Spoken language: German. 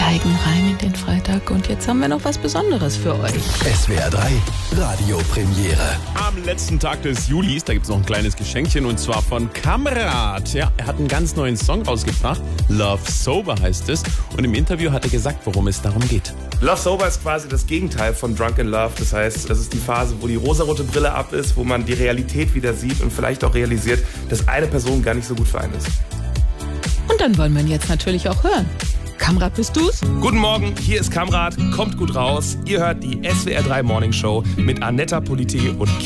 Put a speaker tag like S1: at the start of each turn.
S1: steigen rein in den Freitag und jetzt haben wir noch was Besonderes für euch.
S2: SWR 3 Radiopremiere.
S3: Am letzten Tag des Julis, da gibt es noch ein kleines Geschenkchen und zwar von Kamrat. Ja, er hat einen ganz neuen Song rausgebracht. Love Sober heißt es. Und im Interview hat er gesagt, worum es darum geht.
S4: Love Sober ist quasi das Gegenteil von Drunk in Love. Das heißt, das ist die Phase, wo die rosarote Brille ab ist, wo man die Realität wieder sieht und vielleicht auch realisiert, dass eine Person gar nicht so gut für einen ist.
S1: Und dann wollen wir ihn jetzt natürlich auch hören. Kamrat, bist du's?
S4: Guten Morgen, hier ist Kamrat, kommt gut raus. Ihr hört die SWR 3 Morning Show mit Anetta Politi und